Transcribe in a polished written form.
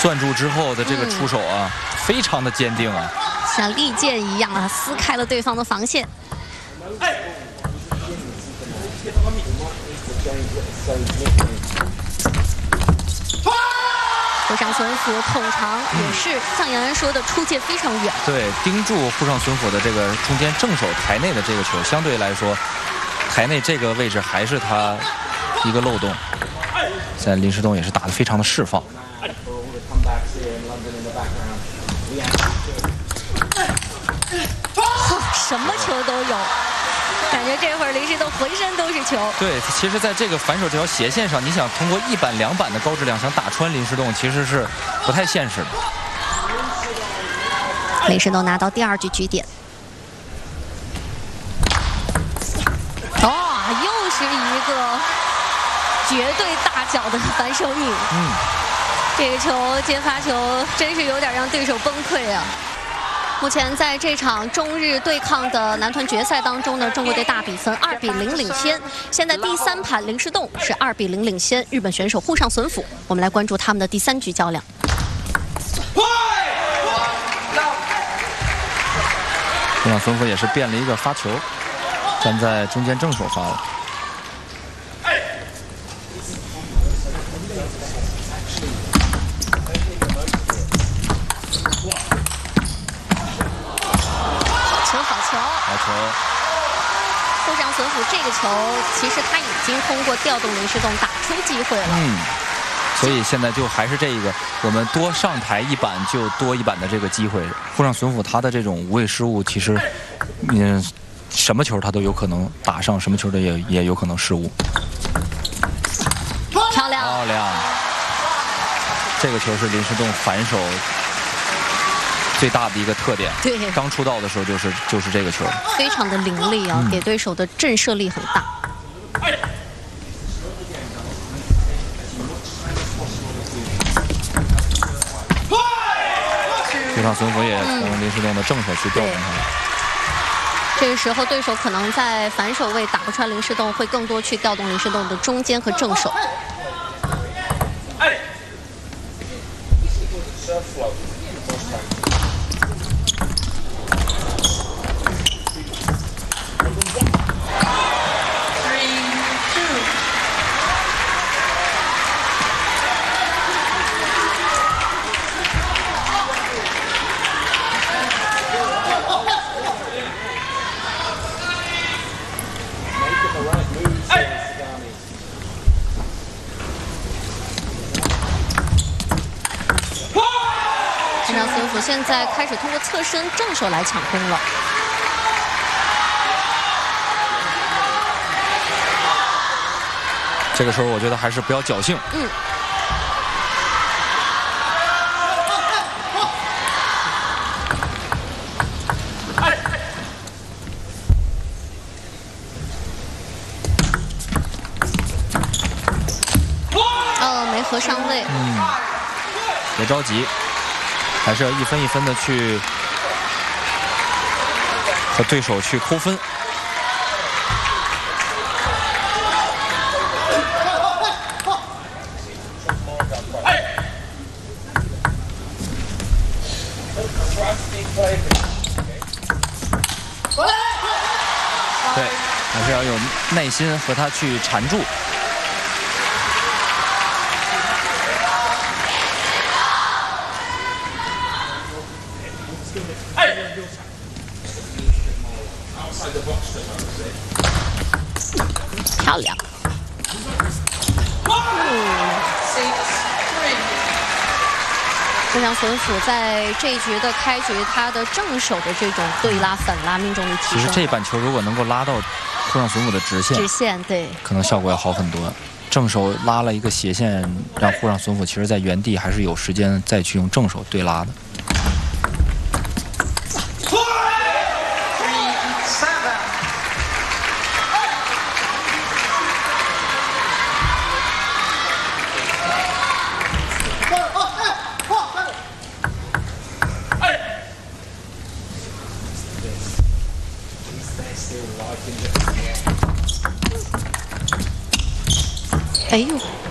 攥住之后的这个出手啊，非常的坚定啊， 像利剑一样啊，撕开了对方的防线。沪上隼辅捅长也是像杨洋说的，出界非常远。 对，盯住沪上隼辅的这个中间正手台内的这个球，相对来说，台内这个位置还是他一个漏洞。现在林诗栋也是打得非常的释放。 什么球都有，感觉这会儿林诗栋浑身都是球。 对，其实在这个反手这条斜线上，你想通过1板2板的高质量想打穿林诗栋，其实是不太现实的。 林诗栋拿到第2局局点。又是一个绝对大脚的反手拧。这个球接发球真是有点让对手崩溃啊。目前在这场中日对抗的男团决赛当中呢，中国队大比分2比0领先。现在第3盘林诗栋是2比0领先日本选手沪上隼辅。我们来关注他们的第3局较量。 沪上隼辅也是变了一个发球，站在中间正手发了。 沪上隼辅这个球，其实他已经通过调动林诗栋打出机会了。 所以现在就还是这个，我们多上台1板就多1板的这个机会。沪上隼辅他的这种无谓失误，其实，什么球他都有可能打上，什么球的也有可能失误。 漂亮！ 漂亮！这个球是林诗栋反手最大的一个特点。 对， 刚出道的时候就是这个球， 非常的凌厉啊，给对手的震慑力很大。 沪上隼辅也从林诗栋的正手去调动他。 这个时候，对手可能在反手位打不穿林诗栋，会更多去调动林诗栋的中间和正手。沪上隼辅现在开始通过侧身正手来抢攻了。 这个时候我觉得还是不要侥幸。 没合上位。 别着急，还是要一分一分的去和对手去抠分。对，还是要有耐心和他去缠住。 漂亮。沪上隼辅在这一局的开局，他的正手的这种对拉反拉命中率提升。 其实这板球如果能够拉到沪上隼辅的直线， 对， 可能效果要好很多。正手拉了一个斜线，让沪上隼辅其实在原地还是有时间再去用正手对拉的。 哎呦！